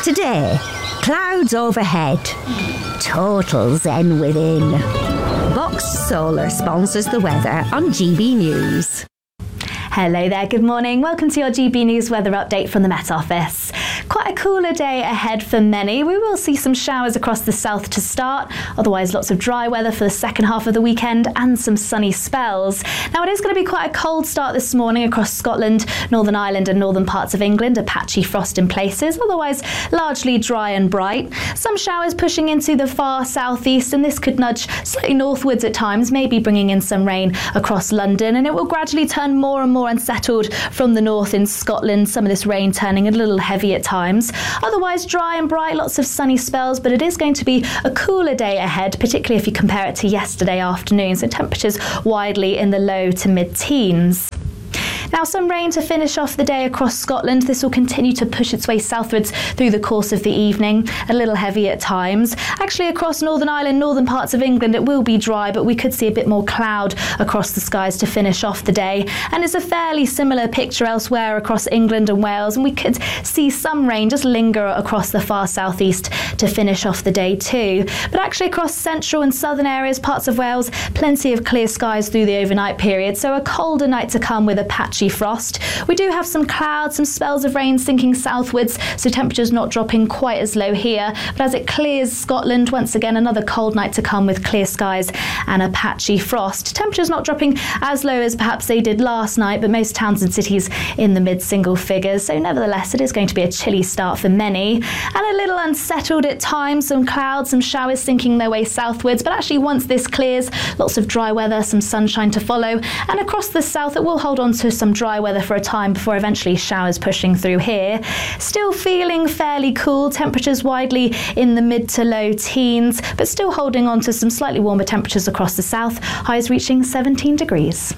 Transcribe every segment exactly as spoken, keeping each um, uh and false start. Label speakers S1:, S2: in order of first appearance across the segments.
S1: Today, clouds overhead, total zen within. Box Solar sponsors the weather on G B News.
S2: Hello there, good morning. Welcome to your G B News weather update from the Met Office. Quite a cooler day ahead for many. We will see some showers across the south to start, otherwise lots of dry weather for the second half of the weekend and some sunny spells. Now it is going to be quite a cold start this morning across Scotland, Northern Ireland and northern parts of England. A patchy frost in places, otherwise largely dry and bright. Some showers pushing into the far southeast, and this could nudge slightly northwards at times, maybe bringing in some rain across London, and it will gradually turn more and more unsettled from the north in Scotland, some of this rain turning a little heavy at times. Otherwise dry and bright, lots of sunny spells, but it is going to be a cooler day ahead, particularly if you compare it to yesterday afternoon, so temperatures widely in the low to mid-teens. Now some rain to finish off the day across Scotland. This will continue to push its way southwards through the course of the evening, a little heavy at times. Actually across Northern Ireland, northern parts of England, it will be dry, but we could see a bit more cloud across the skies to finish off the day. And it's a fairly similar picture elsewhere across England and Wales, and we could see some rain just linger across the far southeast to finish off the day too. But actually across central and southern areas, parts of Wales, plenty of clear skies through the overnight period, so a colder night to come with a patchy frost. We do have some clouds, some spells of rain sinking southwards, so temperatures not dropping quite as low here. But as it clears Scotland, once again another cold night to come with clear skies and a patchy frost. Temperatures not dropping as low as perhaps they did last night, but most towns and cities in the mid-single figures. So nevertheless, it is going to be a chilly start for many, and a little unsettled at times. Some clouds, some showers sinking their way southwards, but actually once this clears, lots of dry weather, some sunshine to follow, and across the south it will hold on to some dry weather for a time before eventually showers pushing through here. Still feeling fairly cool, temperatures widely in the mid to low teens, but still holding on to some slightly warmer temperatures across the south, highs reaching seventeen degrees.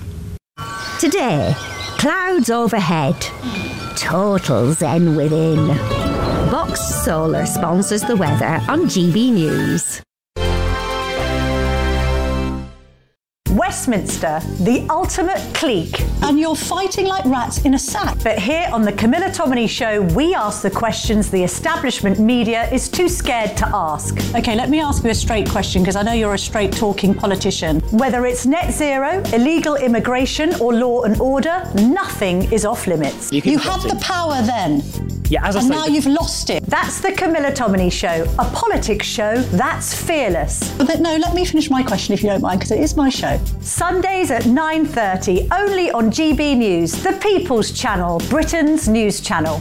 S1: Today, clouds overhead, total zen within. Box Solar sponsors the weather on G B News.
S3: Westminster, the ultimate clique.
S4: And you're fighting like rats in a sack.
S3: But here on the Camilla Tominey Show, we ask the questions the establishment media is too scared to ask.
S4: Okay, let me ask you a straight question, because I know you're a straight-talking politician.
S3: Whether it's net zero, illegal immigration, or law and order, nothing is off limits.
S4: You, you had the power then.
S5: Yeah, as I
S4: and
S5: say,
S4: now you've lost it.
S3: That's the Camilla Tominey Show, a politics show that's fearless.
S4: But then, no, let me finish my question if you don't mind, because it is my show.
S3: Sundays at nine thirty, only on G B News, the People's Channel, Britain's news channel.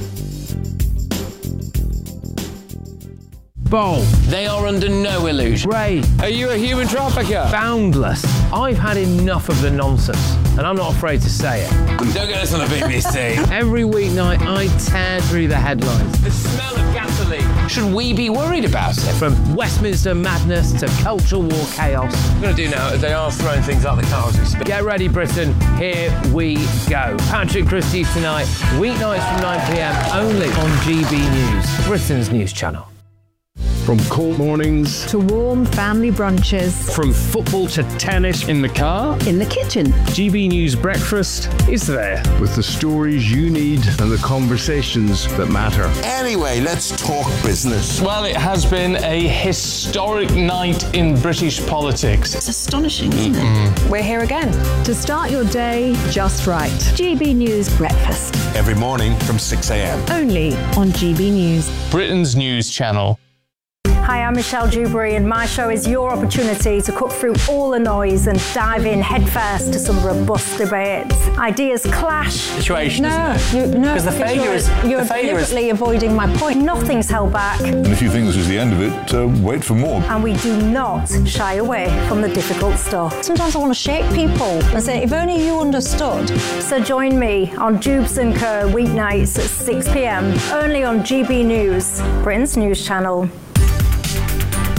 S6: Bold.
S7: They are under no illusion.
S6: Ray.
S7: Are you a human trafficker?
S6: Boundless. I've had enough of the nonsense, and I'm not afraid to say it.
S7: Don't get us on the B B C.
S6: Every weeknight, I tear through the headlines.
S7: The smell of gasoline. Should we be worried about it?
S6: From Westminster madness to culture war chaos.
S7: What I'm going to do now is they are throwing things out the car as we speak.
S6: Get ready, Britain. Here we go. Patrick Christie's tonight, weeknights from nine p m, only on G B News, Britain's news channel.
S8: From cold mornings
S9: to warm family brunches,
S8: from football to tennis in the car,
S9: in the kitchen,
S8: G B News Breakfast is there with the stories you need and the conversations that matter.
S10: Anyway, let's talk business.
S11: Well, it has been a historic night in British politics.
S4: It's astonishing, isn't
S11: mm-hmm.
S4: it?
S9: We're here again to start your day just right. G B News Breakfast.
S10: Every morning from six a m.
S9: Only on G B News,
S11: Britain's news channel.
S3: Hi, I'm Michelle Dewberry, and my show is your opportunity to cut through all the noise and dive in headfirst to some robust debates. Ideas clash.
S11: Situation,
S3: no,
S11: isn't it?
S3: You, no,
S11: because the failure
S3: you're,
S11: is
S3: you're
S11: the failure
S3: deliberately
S11: is...
S3: avoiding my point. Nothing's held back.
S12: And if you think this is the end of it, uh, wait for more.
S3: And we do not shy away from the difficult stuff.
S4: Sometimes I want to shake people and say, if only you understood.
S3: So join me on Jubes and Co weeknights at six p m, only on G B News, Britain's news channel.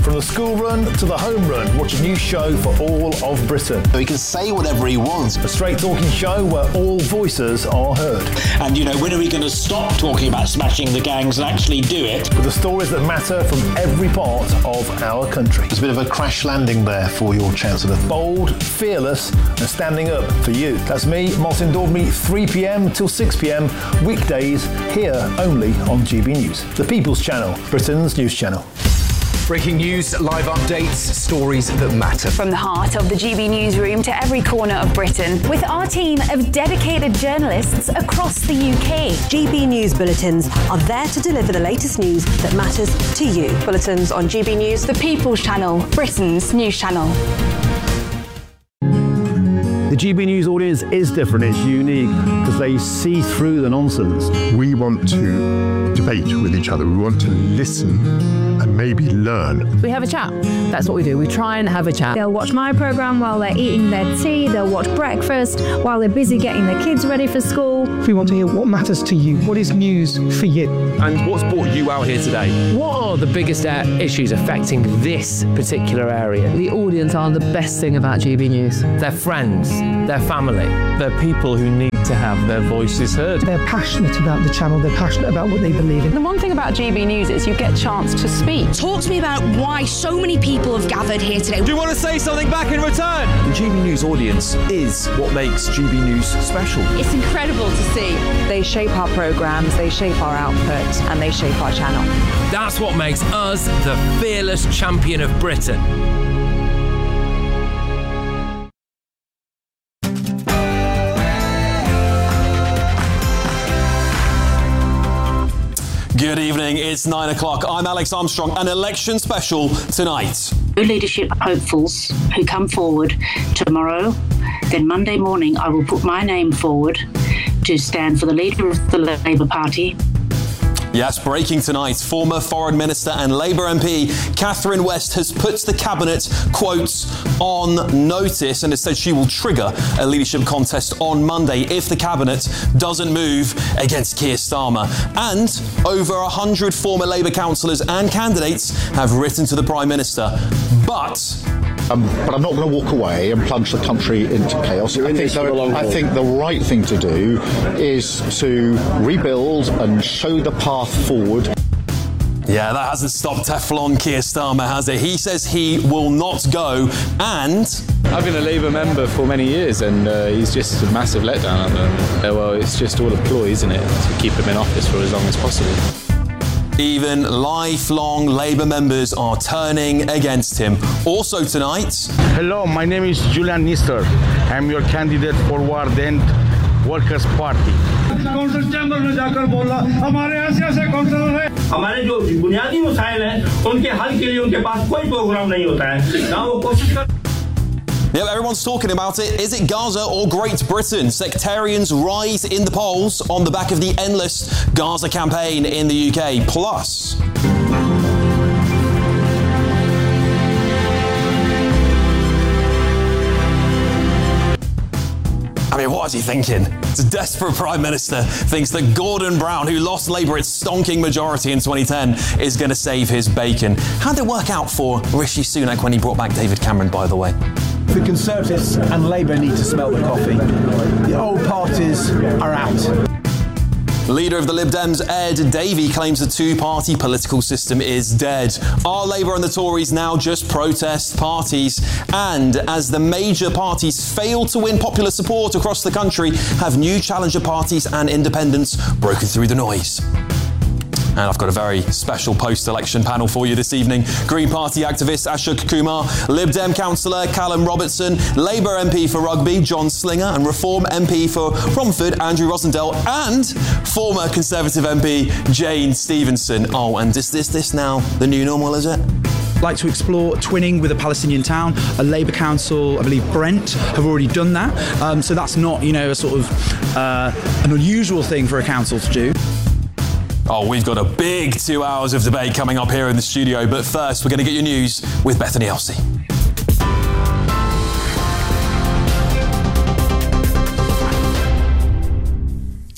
S5: From the school run to the home run, watch a new show for all of Britain.
S13: So he can say whatever he wants.
S5: A straight talking show where all voices are heard.
S14: And, you know, when are we going to stop talking about smashing the gangs and actually do it?
S5: With the stories that matter from every part of our country.
S15: There's a bit of a crash landing there for your Chancellor.
S5: Bold, fearless and standing up for you. That's me, Martin Daubney, three p.m. till six p.m. weekdays here only on G B News. The People's Channel, Britain's news channel.
S16: Breaking news, live updates, stories that matter.
S17: From the heart of the G B newsroom to every corner of Britain, with our team of dedicated journalists across the U K.
S18: G B News bulletins are there to deliver the latest news that matters to you.
S17: Bulletins on G B News, the People's Channel, Britain's news channel.
S19: The G B News audience is different, it's unique, because they see through the nonsense.
S8: We want to debate with each other, we want to listen and maybe learn.
S20: We have a chat, that's what we do, we try and have a chat.
S21: They'll watch my programme while they're eating their tea, they'll watch breakfast while they're busy getting their kids ready for school.
S22: We want to hear what matters to you, what is news for you.
S6: And what's brought you out here today? What are the biggest uh, issues affecting this particular area?
S20: The audience are the best thing about G B News.
S6: Their friends, their family.
S11: They're people who need to have their voices heard.
S22: They're passionate about the channel, they're passionate about what they believe in.
S23: The one thing about G B News is you get a chance to speak.
S24: Talk to me about why so many people have gathered here today.
S25: Do you want to say something back in return?
S26: The G B News audience is what makes G B News special.
S24: It's incredible to see.
S27: They shape our programmes, they shape our output, and they shape our channel.
S6: That's what makes us the fearless champion of Britain.
S28: Good evening, it's nine o'clock. I'm Alex Armstrong, an election special tonight.
S29: Leadership hopefuls who come forward tomorrow, then Monday morning I will put my name forward to stand for the leader of the Labour Party.
S28: Yes, breaking tonight, former Foreign Minister and Labour M P Catherine West has put the Cabinet, quotes, on notice and has said she will trigger a leadership contest on Monday if the Cabinet doesn't move against Keir Starmer. And over one hundred former Labour councillors and candidates have written to the Prime Minister. But...
S15: Um, but I'm not going to walk away and plunge the country into chaos. I think, the, I think the right thing to do is to rebuild and show the path forward.
S28: Yeah, that hasn't stopped Teflon Keir Starmer, has it? He says he will not go, and...
S11: I've been a Labour member for many years, and uh, he's just a massive letdown. Uh, well, it's just all a ploy, isn't it, to keep him in office for as long as possible.
S28: Even lifelong Labour members are turning against him. Also tonight...
S30: Hello, my name is Julian Nister. I'm your candidate for Ward End Workers' Party.
S31: हमारे जो बुनियादी मसाइल हैं उनके हल के लिए उनके पास कोई प्रोग्राम नहीं होता है ना वो कोशिश कर
S28: Yeah, everyone's talking about it. Is it Gaza or Great Britain? Sectarians rise in the polls on the back of the endless Gaza campaign in the U K. Plus... I mean, what is he thinking? It's a desperate Prime Minister thinks that Gordon Brown, who lost Labour its stonking majority in twenty ten, is going to save his bacon. How did it work out for Rishi Sunak when he brought back David Cameron, by the way?
S32: The Conservatives and Labour need to smell the coffee. The old parties are out.
S28: Leader of the Lib Dems, Ed Davey, claims the two-party political system is dead. Are Labour and the Tories now just protest parties? And as the major parties fail to win popular support across the country, have new challenger parties and independents broken through the noise? And I've got a very special post-election panel for you this evening. Green Party activist Ashok Kumar, Lib Dem councillor Callum Robertson, Labour M P for Rugby John Slinger, and Reform M P for Romford Andrew Rosendale, and former Conservative M P Jane Stevenson. Oh, and is this this now the new normal, is it?
S33: Like to explore twinning with a Palestinian town. A Labour council, I believe Brent, have already done that. Um, so that's not, you know, a sort of uh, an unusual thing for a council to do.
S28: Oh, we've got a big two hours of debate coming up here in the studio, but first we're going to get your news with Bethany Elsey.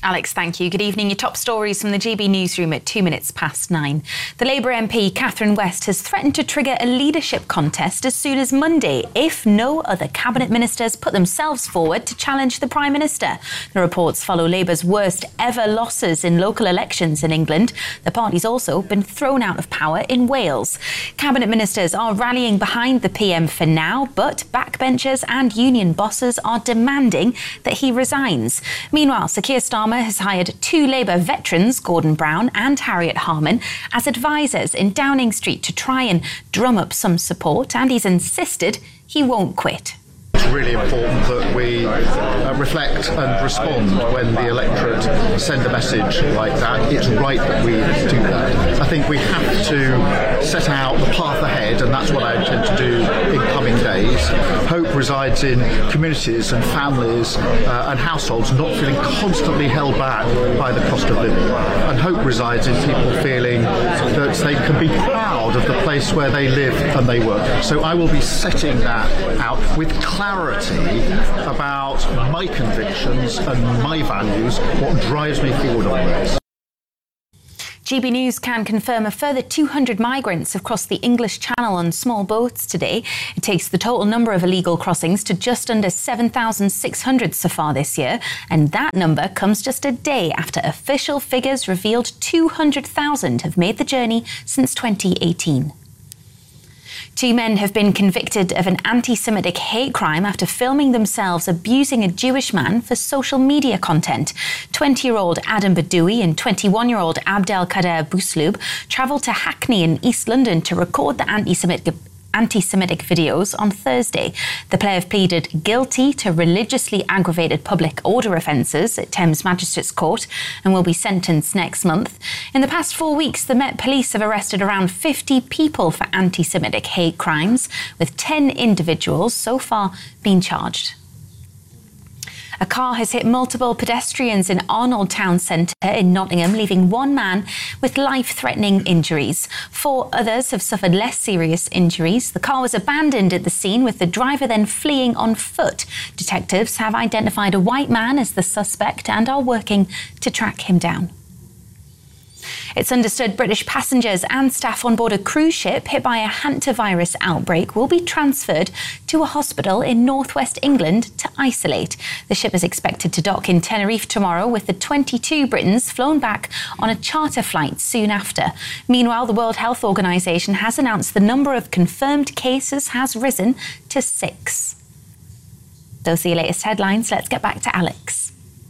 S17: Alex, thank you. Good evening. Your top stories from the G B newsroom at two minutes past nine. The Labour M P Catherine West has threatened to trigger a leadership contest as soon as Monday if no other cabinet ministers put themselves forward to challenge the Prime Minister. The reports follow Labour's worst ever losses in local elections in England. The party's also been thrown out of power in Wales. Cabinet ministers are rallying behind the P M for now, but backbenchers and union bosses are demanding that he resigns. Meanwhile, Sir Keir Starmer has hired two Labour veterans, Gordon Brown and Harriet Harman, as advisers in Downing Street to try and drum up some support, and he's insisted he won't quit.
S15: It's really important that we uh, reflect and respond when the electorate send a message like that. It's right that we do that. I think we have to set out the path ahead, and that's what I intend to do in coming days. Hope resides in communities and families uh, and households not feeling constantly held back by the cost of living. And hope resides in people feeling that they can be proud of the place where they live and they work. So I will be setting that out with clarity about my convictions and my values, what drives me forward on this.
S17: G B News can confirm a further two hundred migrants have crossed the English Channel on small boats today. It takes the total number of illegal crossings to just under seven thousand six hundred so far this year, and that number comes just a day after official figures revealed two hundred thousand have made the journey since twenty eighteen. Two men have been convicted of an anti-Semitic hate crime after filming themselves abusing a Jewish man for social media content. twenty-year-old Adam Badoui and twenty-one-year-old Abdelkader Bouslub travelled to Hackney in East London to record the anti-Semitic anti-Semitic videos on Thursday. The pair have pleaded guilty to religiously aggravated public order offences at Thames Magistrates Court and will be sentenced next month. In the past four weeks, the Met Police have arrested around fifty people for anti-Semitic hate crimes, with ten individuals so far being charged. A car has hit multiple pedestrians in Arnold Town Centre in Nottingham, leaving one man with life-threatening injuries. Four others have suffered less serious injuries. The car was abandoned at the scene, with the driver then fleeing on foot. Detectives have identified a white man as the suspect and are working to track him down. It's understood British passengers and staff on board a cruise ship hit by a hantavirus outbreak will be transferred to a hospital in northwest England to isolate. The ship is expected to dock in Tenerife tomorrow, with the twenty-two Britons flown back on a charter flight soon after. Meanwhile, the World Health Organization has announced the number of confirmed cases has risen to six. Those are your latest headlines. Let's get back to Alex.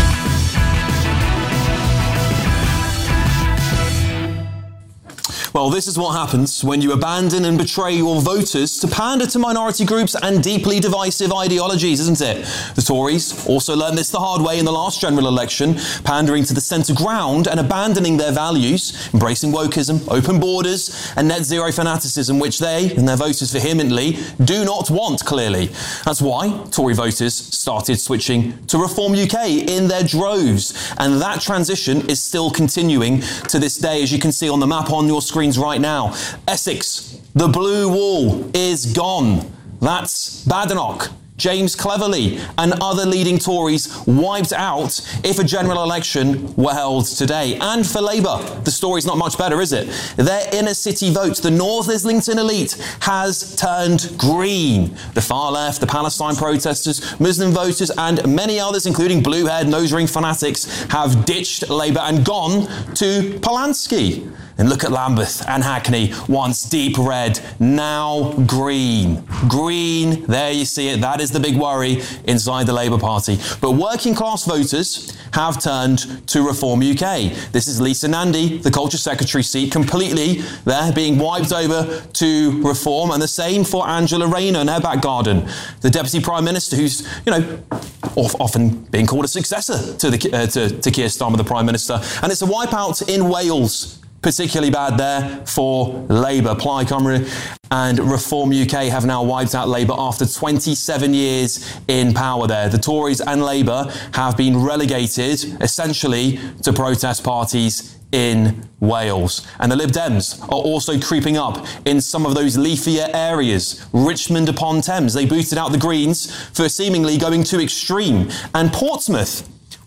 S28: Well, this is what happens when you abandon and betray your voters to pander to minority groups and deeply divisive ideologies, isn't it? The Tories also learned this the hard way in the last general election, pandering to the centre ground and abandoning their values, embracing wokeism, open borders and net zero fanaticism, which they and their voters vehemently do not want, clearly. That's why Tory voters started switching to Reform U K in their droves. And that transition is still continuing to this day, as you can see on the map on your screen right now. Essex, the blue wall is gone. That's Badenoch, James Cleverly and other leading Tories wiped out if a general election were held today. And for Labour, the story's not much better, is it? Their inner city vote, the North Islington elite, has turned green. The far left, the Palestine protesters, Muslim voters and many others, including blue-haired nose-ring fanatics, have ditched Labour and gone to Polanski. And look at Lambeth and Hackney, once deep red, now green. Green, there you see it. That is the big worry inside the Labour Party. But working class voters have turned to Reform U K. This is Lisa Nandy, the Culture Secretary seat, completely there, being wiped over to Reform, and the same for Angela Rayner and her back garden. The Deputy Prime Minister, who's, you know, often being called a successor to, the, uh, to, to Keir Starmer, the Prime Minister. And it's a wipeout in Wales. Particularly bad there for Labour. Plaid Cymru and Reform U K have now wiped out Labour after twenty-seven years in power there. The Tories and Labour have been relegated essentially to protest parties in Wales. And the Lib Dems are also creeping up in some of those leafier areas. Richmond upon Thames, they booted out the Greens for seemingly going too extreme. And Portsmouth,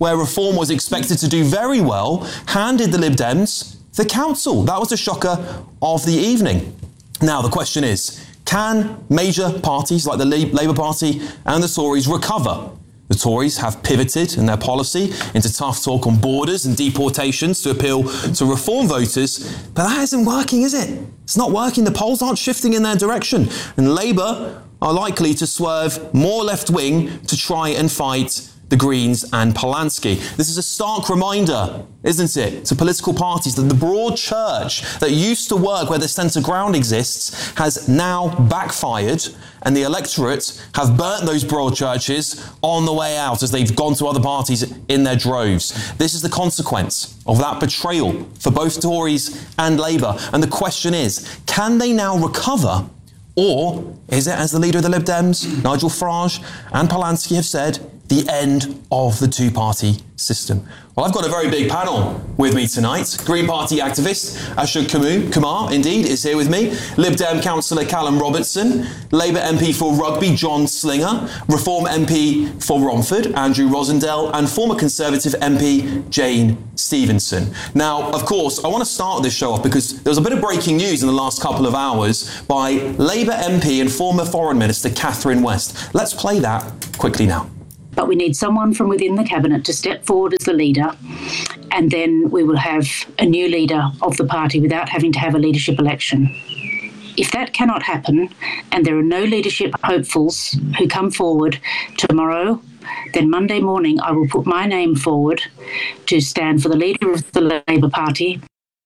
S28: where Reform was expected to do very well, handed the Lib Dems the council. That was the shocker of the evening. Now, the question is, can major parties like the Labour Party and the Tories recover? The Tories have pivoted in their policy into tough talk on borders and deportations to appeal to Reform voters, but that isn't working, is it? It's not working. The polls aren't shifting in their direction, and Labour are likely to swerve more left-wing to try and fight the Greens and Polanski. This is a stark reminder, isn't it, to political parties that the broad church that used to work where the centre ground exists has now backfired, and the electorate have burnt those broad churches on the way out as they've gone to other parties in their droves. This is the consequence of that betrayal for both Tories and Labour. And the question is, can they now recover? Or is it, as the leader of the Lib Dems, Nigel Farage and Polanski have said, the end of the two-party system? Well, I've got a very big panel with me tonight. Green Party activist Ashok Kumar, indeed, is here with me. Lib Dem councillor Callum Robertson, Labour M P for Rugby John Slinger, Reform M P for Romford Andrew Rosendale, and former Conservative M P Jane Stevenson. Now, of course, I want to start this show off because there was a bit of breaking news in the last couple of hours by Labour M P and former Foreign Minister Catherine West. Let's play that quickly now.
S29: But we need someone from within the cabinet to step forward as the leader, and then we will have a new leader of the party without having to have a leadership election. If that cannot happen, and there are no leadership hopefuls who come forward tomorrow, then Monday morning I will put my name forward to stand for the leader of the Labour Party.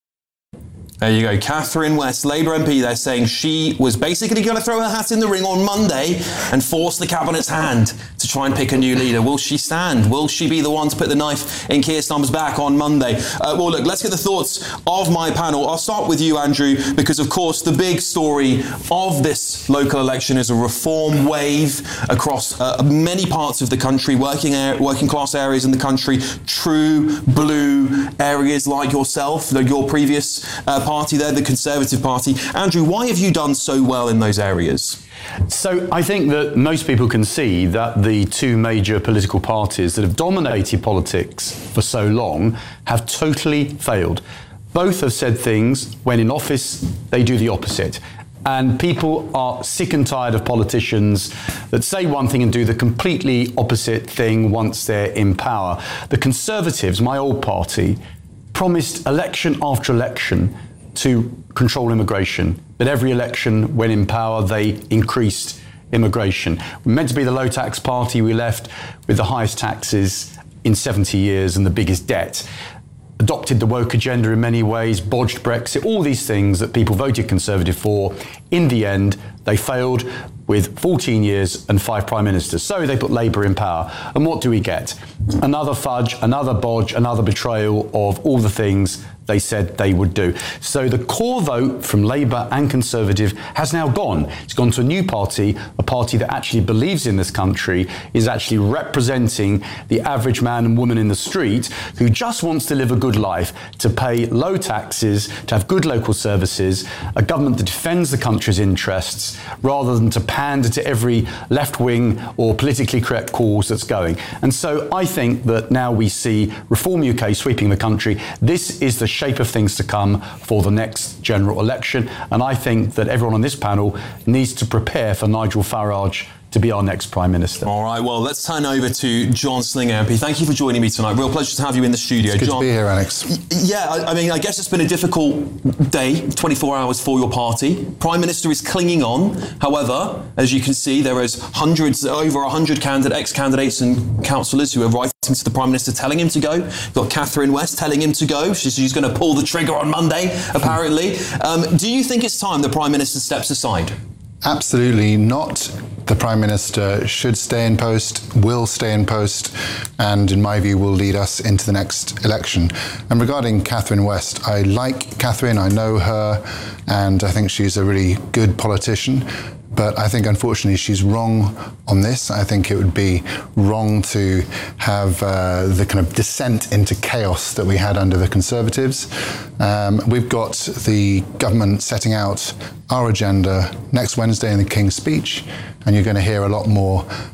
S28: There you go. Catherine West, Labour M P, they're saying she was basically going to throw her hat in the ring on Monday and force the Cabinet's hand to try and pick a new leader. Will she stand? Will she be the one to put the knife in Keir Starmer's back on Monday? Uh, well, look, let's get the thoughts of my panel. I'll start with you, Andrew, because, of course, the big story of this local election is a reform wave across uh, many parts of the country, working, air, working class areas in the country, true blue areas like yourself, your previous uh, party there, the Conservative Party. Andrew, why have you done so well in those areas?
S1: So I think that most people can see that the two major political parties that have dominated politics for so long have totally failed. Both have said things when in office they do the opposite. And people are sick and tired of politicians that say one thing and do the completely opposite thing once they're in power. The Conservatives, my old party, promised election after election to control immigration. But every election, when in power, they increased immigration. We're meant to be the low tax party. We left with the highest taxes in seventy years and the biggest debt. Adopted the woke agenda in many ways, bodged Brexit, all these things that people voted Conservative for. In the end, they failed with fourteen years and five prime ministers. So they put Labour in power. And what do we get? Another fudge, another bodge, another betrayal of all the things they said they would do. So the core vote from Labour and Conservative has now gone. It's gone to a new party, a party that actually believes in this country, is actually representing the average man and woman in the street who just wants to live a good life, to pay low taxes, to have good local services, a government that defends the country's interests, rather than to pander to every left-wing or politically correct cause that's going. And so I think that now we see Reform U K sweeping the country. This is the shape of things to come for the next general election. And I think that everyone on this panel needs to prepare for Nigel Farage to be our next Prime Minister.
S28: All right, well, let's turn over to John Slinger, M P. Thank you for joining me tonight. Real pleasure to have you in the studio.
S2: It's good
S28: John,
S2: to be here, Alex.
S28: Y- yeah, I, I mean, I guess it's been a difficult day, twenty-four hours for your party. Prime Minister is clinging on. However, as you can see, there is hundreds, over one hundred candidate, ex-candidates and councillors who are writing to the Prime Minister telling him to go. You've got Catherine West telling him to go. She's, she's going to pull the trigger on Monday, apparently. Um, do you think it's time the Prime Minister steps aside?
S2: Absolutely not. The Prime Minister should stay in post, will stay in post, and in my view will lead us into the next election. And regarding Catherine West, I like Catherine, I know her, and I think she's a really good politician. But I think, unfortunately, she's wrong on this. I think it would be wrong to have uh, the kind of descent into chaos that we had under the Conservatives. Um, we've got the government setting out our agenda next Wednesday in the King's Speech, and you're going to hear a lot more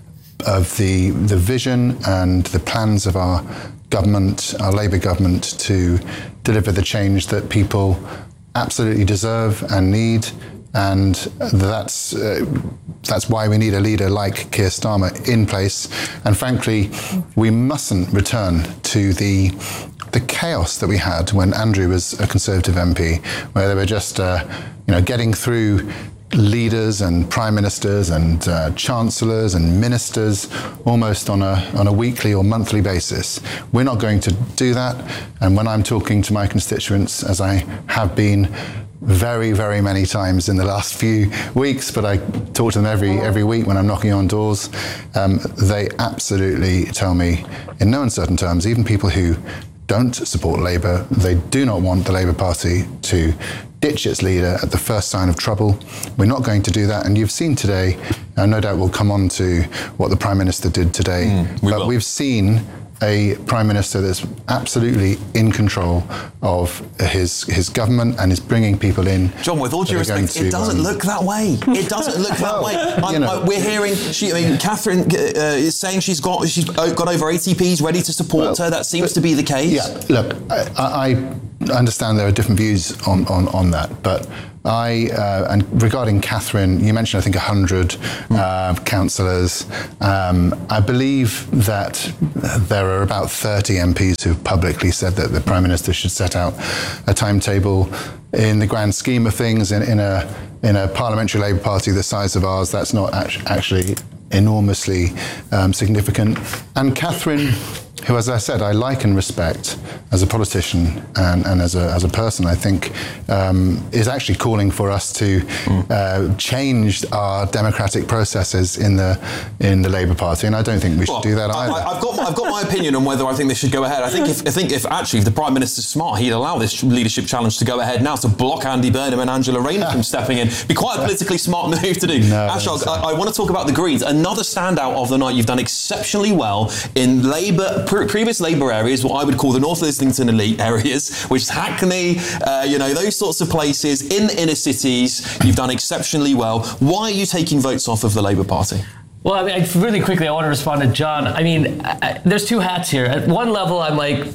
S2: of the the vision and the plans of our government, our Labour government, to deliver the change that people absolutely deserve and need. And that's uh, that's why we need a leader like Keir Starmer in place. And frankly, we mustn't return to the the chaos that we had when Andrew was a Conservative M P, where they were just uh, you know getting through leaders and prime ministers and uh, chancellors and ministers almost on a on a weekly or monthly basis. We're not going to do that. And when I'm talking to my constituents, as I have been very, very many times in the last few weeks, but I talk to them every every week when I'm knocking on doors, um, they absolutely tell me in no uncertain terms, even people who don't support Labour, they do not want the Labour Party to ditch its leader at the first sign of trouble. We're not going to do that. And you've seen today, uh, no doubt we'll come on to what the Prime Minister did today, mm, we but will. We've seen a Prime Minister that's absolutely in control of his his government and is bringing people in.
S28: John, with all due respect, to, it doesn't um, look that way. It doesn't look that way. I'm, you know, I, we're hearing, she, I mean, Catherine uh, is saying she's got she's got over A T Ps ready to support well, her. That seems but, to be the case.
S2: Yeah, look, I, I understand there are different views on, on, on that, but I, uh, and regarding Catherine, you mentioned, I think, one hundred uh, councillors. Um, I believe that there are about thirty M Ps who've publicly said that the Prime Minister should set out a timetable. In the grand scheme of things, in, in a in a parliamentary Labour Party the size of ours, that's not act- actually enormously um, significant. And Catherine, who, as I said, I like and respect as a politician and, and as a as a person, I think um, is actually calling for us to mm. uh, change our democratic processes in the in the Labour Party, and I don't think we should
S28: well,
S2: do that either.
S28: I, I've got I've got my opinion on whether I think this should go ahead. I think if I think if actually if the Prime Minister's smart, he'd allow this leadership challenge to go ahead now to block Andy Burnham and Angela Rayner from stepping in. Be quite a politically smart move to do.
S2: No,
S28: Ashok, I, I want to talk about the Greens. Another standout of the night. You've done exceptionally well in Labour pre- previous Labour areas, what I would call the North Islington elite areas, which is Hackney, uh, you know, those sorts of places in the inner cities. You've done exceptionally well. Why are you taking votes off of the Labour Party?
S3: Well, I mean, really quickly, I want to respond to John. I mean, I, there's two hats here. At one level, I'm like,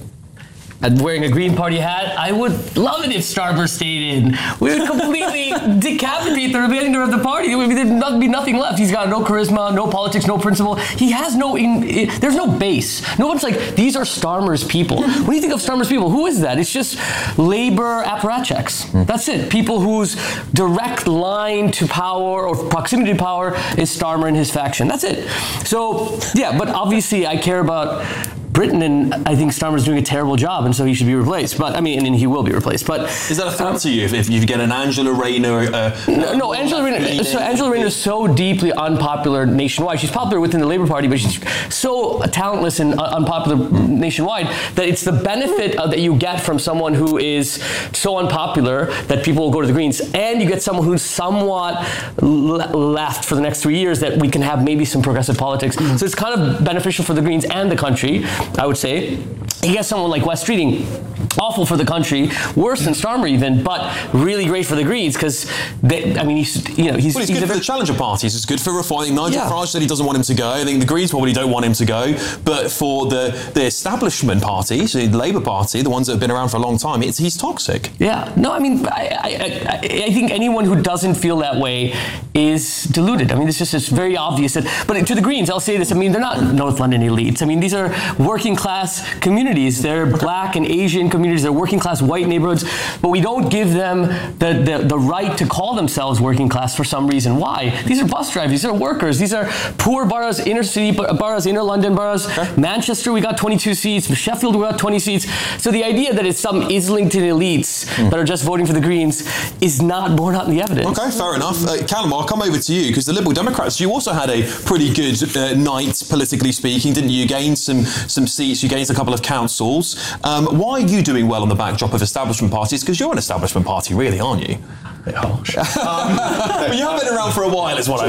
S3: and wearing a Green Party hat, I would love it if Starmer stayed in. We would completely decapitate the remainder of the party. There would be, there'd be nothing left. He's got no charisma, no politics, no principle. He has no, in, it, there's no base. No one's like, these are Starmer's people. When you think of Starmer's people, who is that? It's just Labour apparatchiks. Mm. That's it. People whose direct line to power or proximity to power is Starmer and his faction. That's it. So, yeah, but obviously I care about Britain, and I think Starmer's doing a terrible job, and so he should be replaced. But I mean, and he will be replaced. But
S28: is that a threat um, to you if, if you get an Angela Rayner? Uh,
S3: no, no, Angela Rayner. So Angela Rayner is so deeply unpopular nationwide. She's popular within the Labour Party, but she's so talentless and unpopular mm. nationwide that it's the benefit uh, that you get from someone who is so unpopular that people will go to the Greens, and you get someone who's somewhat le- left for the next three years that we can have maybe some progressive politics. Mm. So it's kind of beneficial for the Greens and the country, I would say. You get someone like Wes Streeting, awful for the country, worse than Starmer even, but really great for the Greens because, I mean, he's you know he's,
S28: well, he's,
S34: he's
S28: good for the challenger parties. It's good for reforming. Nigel yeah. Farage said he doesn't want him to go. I think the Greens probably don't want him to go. But for the the establishment party, so the Labour Party, the ones that have been around for a long time, it's he's toxic.
S3: Yeah. No, I mean, I I, I think anyone who doesn't feel that way is deluded. I mean, it's just it's very obvious that. But to the Greens, I'll say this. I mean, they're not North London elites. I mean, these are working class communities. They're black and Asian communities. They're working class white neighborhoods. But we don't give them the, the, the right to call themselves working class for some reason. Why? These are bus drivers. These are workers. These are poor boroughs, inner city boroughs, inner London boroughs. Okay. Manchester, we got twenty-two seats. Sheffield, we got twenty seats. So the idea that it's some Islington elites mm. that are just voting for the Greens is not borne out in the evidence.
S28: Okay, fair enough. Uh, Callum, I'll come over to you because the Liberal Democrats, you also had a pretty good uh, night, politically speaking, didn't you? You gained some, some seats. You gained a couple of councils. Um, why are you doing well on the backdrop of establishment parties? Because you're an establishment party, really, aren't you?
S1: A bit harsh.
S28: um, but you have been around for a while, is what I mean.
S1: Yeah,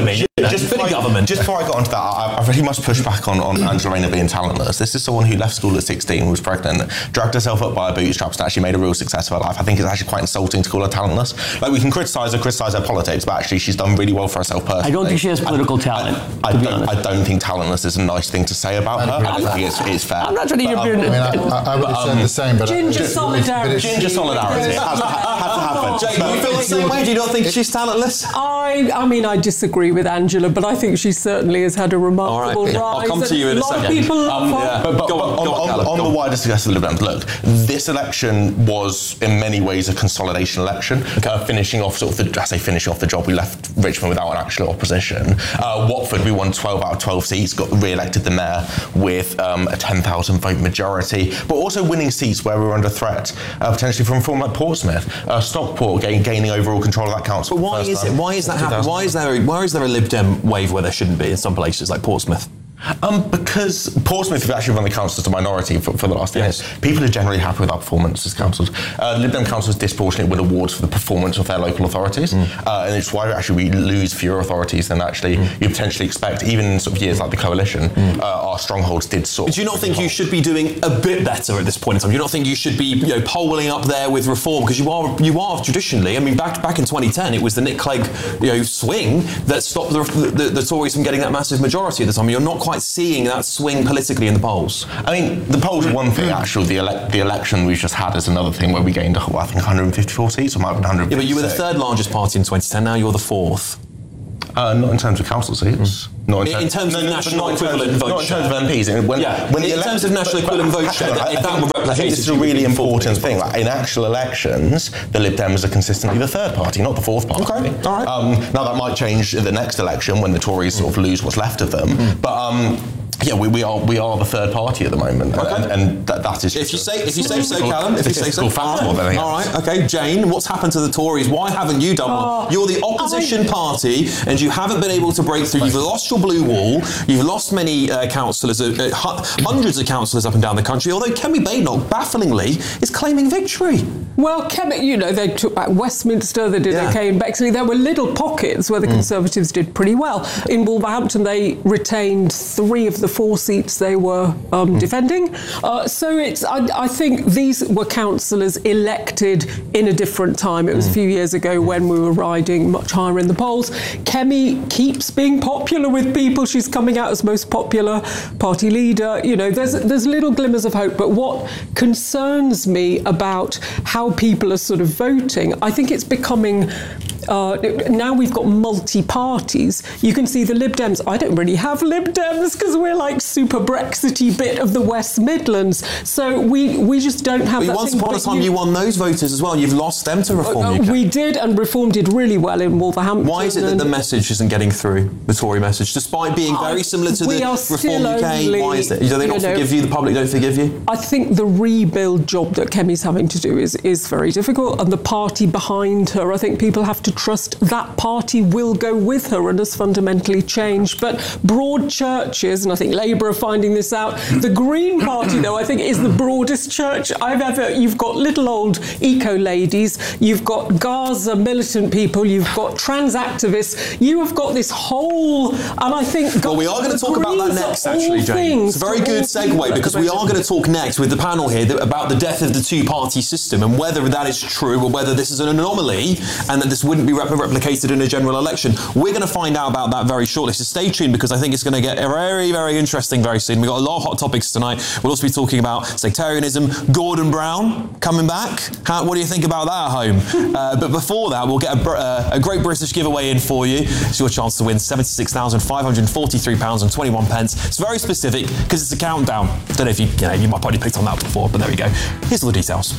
S4: just before I, government. Just before I got onto that, I, I really must push back on, on Angela Rayner being talentless. This is someone who left school at sixteen, was pregnant, dragged herself up by her bootstraps and actually made a real success of her life. I think it's actually quite insulting to call her talentless. Like, we can criticise her, criticise her politics, but actually she's done really well for herself personally.
S3: I don't think she has political
S4: I,
S3: talent.
S4: I, I, don't, I don't think talentless is a nice thing to say about her. I don't think it's, it's fair.
S3: I'm not trying to
S4: but, um,
S2: I, mean, I, I would have said um, the same, but...
S23: Ginger solidarity.
S4: Ginger solidarity. Had to happen.
S28: Jake, do you feel the same way? Do you not think she's talentless?
S23: I, I mean, I disagree with Angela, but I think she certainly has had a remarkable
S28: right.
S23: rise.
S28: I'll come to you in a,
S23: a lot
S28: second.
S23: Of people
S4: um, yeah. But, but,
S28: go
S4: but
S28: on,
S4: on,
S28: go on,
S4: on, on,
S28: go
S4: on the
S28: on.
S4: wider success of the Lib Dems, look, this election was in many ways a consolidation election, okay. uh, finishing off sort of the, I say finishing off the job. We left Richmond without an actual opposition. Uh, Watford, we won twelve out of twelve seats, got re-elected the mayor with um, a ten thousand vote majority, but also winning seats where we were under threat, uh, potentially from a form like Portsmouth, uh, Stockport gain, gaining overall control of that council.
S28: But why is it? Why is that happening? Why is there? Why is there a Lib Dem wave where there shouldn't be in some places like Portsmouth?
S4: Um, because Portsmouth have actually run the council as a minority for, for the last few years. People are generally happy with our performance as councils. Uh, Lib Dem councils disproportionately win awards for the performance of their local authorities, mm. uh, and it's why actually we lose fewer authorities than actually mm. you potentially expect. Even in sort of years like the coalition, mm. uh, our strongholds did sort.
S28: But do you not think you should be doing a bit better at this point in time? Do you not think you should be, you know, polling up there with reform, because you are you are traditionally. I mean, back back in twenty ten, it was the Nick Clegg, you know, swing that stopped the, the, the Tories from getting that massive majority at the time. You're not quite seeing that swing politically in the polls.
S4: I mean, the polls are one thing, actually. The, ele- the election we've just had is another thing where we gained, I think, one hundred fifty-four seats, or might have been one hundred fifty-six.
S28: Yeah, but you were the third largest party in twenty ten, now you're the fourth.
S4: Uh, not in terms of council seats. Mm. Not in,
S28: in, in terms
S4: no,
S28: of
S4: no,
S28: national
S4: not
S28: equivalent vote
S4: Not in terms of M Ps. When,
S28: yeah,
S4: when
S28: in
S4: ele-
S28: terms of national
S4: but,
S28: equivalent
S4: but,
S28: vote share,
S4: I,
S28: if
S4: I
S28: that were replicated...
S4: I think this is a really important thing. Like, in actual elections, the Lib Dems are consistently the third party, not the fourth party.
S28: Okay, all right.
S4: Um, now, that might change in the next election when the Tories sort of lose what's left of them. Mm. But... Um, Yeah, we, we are we are the third party at the moment, okay. and, and that, that is.
S28: If you say if you say so, Callum. If you say so,
S4: fact more than anything.
S28: All right, okay, Jane. What's happened to the Tories? Why haven't you done well? You're the opposition I... party, and you haven't been able to break through. You've lost your blue wall. You've lost many uh, councillors, uh, hundreds of councillors up and down the country. Although Kemi Badenoch, bafflingly, is claiming victory.
S23: Well, Kemi, you know, they took back Westminster. They did yeah. okay in Bexley. There were little pockets where the mm. Conservatives did pretty well. In Wolverhampton, they retained three of the four seats they were um, mm. defending. Uh, so it's, I, I think these were councillors elected in a different time. It was mm. a few years ago when we were riding much higher in the polls. Kemi keeps being popular with people. She's coming out as most popular party leader. You know, there's there's little glimmers of hope. But what concerns me about how people are sort of voting, I think it's becoming... Uh, now we've got multi-parties. You can see the Lib Dems. I don't really have Lib Dems because we're like super Brexity bit of the West Midlands. So we we just don't have
S28: but
S23: that
S28: once
S23: thing.
S28: upon a time you, you won those voters as well. You've lost them to Reform
S23: uh,
S28: U K.
S23: We did, and Reform did really well in Wolverhampton.
S28: Why is it that the message isn't getting through, the Tory message, despite being very similar to the Reform U K?
S23: Only,
S28: Why is that? Do they not know, forgive you? The public don't forgive you?
S23: I think the rebuild job that Kemi's having to do is, is very difficult, and the party behind her, I think people have to trust that party will go with her and has fundamentally changed. But broad churches, and I think Labour are finding this out, the Green Party, though, I think is the broadest church I've ever... You've got little old eco-ladies, you've got Gaza militant people, you've got trans activists, you have got this whole... And I think...
S28: Well, we are going to talk about that next, actually, Jane. It's a very good segue, because we are going to talk next with the panel here about the death of the two-party system and whether that is true or whether this is an anomaly and that this wouldn't be replicated in a general election. We're going to find out about that very shortly, so stay tuned because I think it's going to get very, very interesting very soon. We've got a lot of hot topics tonight. We'll also be talking about sectarianism. Gordon Brown coming back. How, what do you think about that at home? uh, but before that, we'll get a, uh, a great British giveaway in for you. It's your chance to win seventy-six thousand five hundred forty-three pounds and twenty-one pence. It's very specific because it's a countdown. Don't know if you, you know, you might probably picked on that before, but there we go. Here's all the details.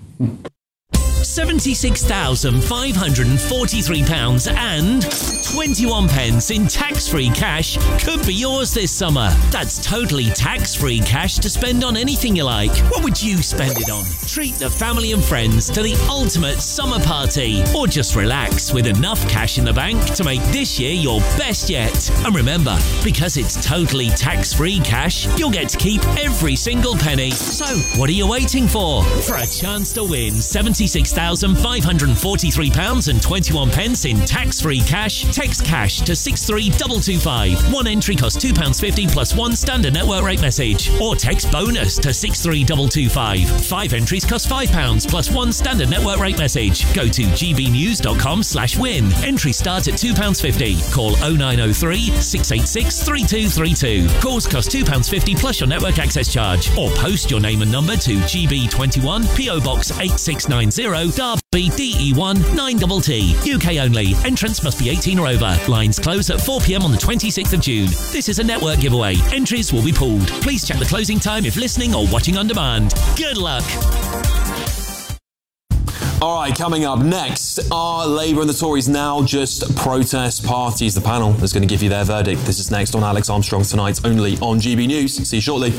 S5: seventy-six thousand five hundred forty-three pounds and twenty-one pence in tax-free cash could be yours this summer. That's totally tax-free cash to spend on anything you like. What would you spend it on? Treat the family and friends to the ultimate summer party, or just relax with enough cash in the bank to make this year your best yet. And remember, because it's totally tax-free cash, you'll get to keep every single penny. So, what are you waiting for? For a chance to win seventy-six thousand thousand five hundred forty-three pounds and twenty-one pence in tax-free cash, text cash to six three two two five. One entry costs two pounds fifty plus one standard network rate message. Or text bonus to six three two two five. Five entries cost five pounds plus one standard network rate message. Go to gbnews.com slash win. Entry starts at two pounds fifty. Call oh nine oh three, six eight six, three two three two. Calls cost two pounds fifty plus your network access charge. Or post your name and number to G B twenty-one, P O Box eight six nine zero, Derby D E one nine T T. U K only. Entrance must be eighteen or over. Lines close at four p m on the twenty-sixth of June. This is a network giveaway. Entries will be pulled. Please check the closing time if listening or watching on demand. Good luck.
S28: All right, coming up next, are Labour and the Tories now just protest parties? The panel is going to give you their verdict. This is next on Alex Armstrong Tonight, only on G B News. See you shortly.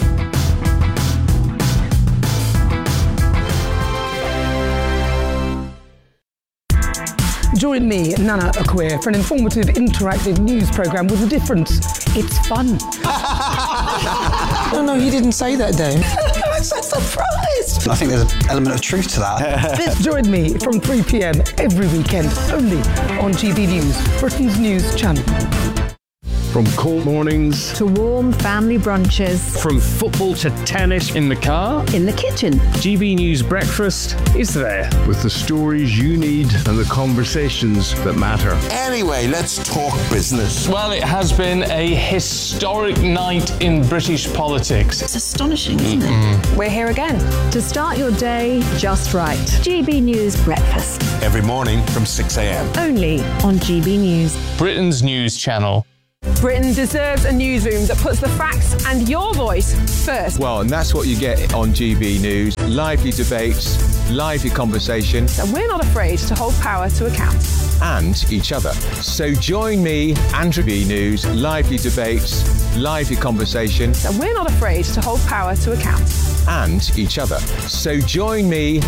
S7: Join me, Nana Akwe, for an informative, interactive news programme with a difference. It's fun.
S8: No, no, you didn't say that, Dave.
S7: I'm so surprised.
S8: I think there's an element of truth to that.
S7: Join me from three p m every weekend, only on G B News, Britain's news channel.
S9: From cold mornings
S27: to warm family brunches,
S9: from football to tennis, in the car,
S27: in the kitchen,
S9: G B News Breakfast is there with the stories you need and the conversations that matter.
S10: Anyway, let's talk business.
S9: Well, it has been a historic night in British politics.
S27: It's astonishing, isn't mm-hmm. it? We're here again to start your day just right. G B News Breakfast.
S10: Every morning from six a m
S27: Only on G B News,
S9: Britain's news channel.
S7: Britain deserves a newsroom that puts the facts and your voice first.
S12: Well, and that's what you get on G B News. Lively debates, lively conversation.
S7: And we're not afraid to hold power to account.
S12: And each other. So join me, Andrew B News, lively debates, lively conversation.
S7: And we're not afraid to hold power to account.
S12: And each other. So join me,